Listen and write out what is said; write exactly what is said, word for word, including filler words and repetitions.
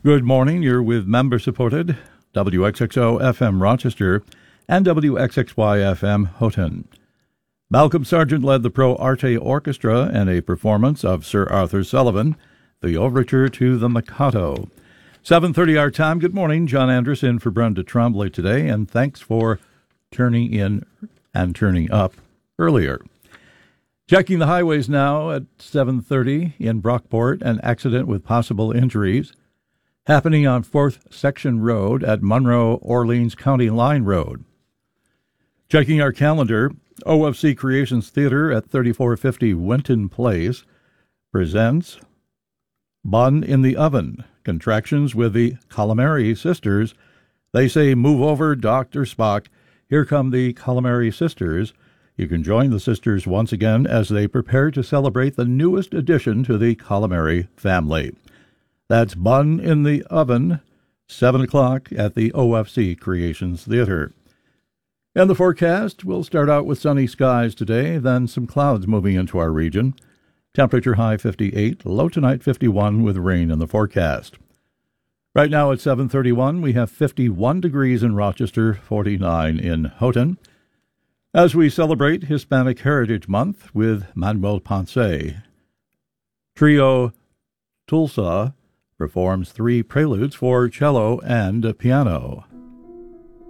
Good morning. You're with member-supported W X X O F M Rochester and W X X Y F M Houghton. Malcolm Sargent led the Pro Arte Orchestra in a performance of Sir Arthur Sullivan, the overture to the Mikado. seven thirty our time. Good morning. John Anderson for Brenda Tremblay today, and thanks for turning in and turning up earlier. Checking the highways now at seven thirty in Brockport, an accident with possible injuries happening on fourth Section Road at Monroe-Orleans County Line Road. Checking our calendar, O F C Creations Theater at thirty-four fifty Winton Place presents Bun in the Oven, Contractions with the Calamari Sisters. They say, move over, Doctor Spock. Here come the Calamari Sisters. You can join the sisters once again as they prepare to celebrate the newest addition to the Calamari family. That's Bun in the Oven, seven o'clock at the O F C Creations Theater. And the forecast, we'll start out with sunny skies today, then some clouds moving into our region. Temperature high fifty-eight, low tonight fifty-one with rain in the forecast. Right now at seven thirty-one, we have fifty-one degrees in Rochester, forty-nine in Houghton, as we celebrate Hispanic Heritage Month with Manuel Ponce. Trio Tulsa performs three preludes for cello and piano.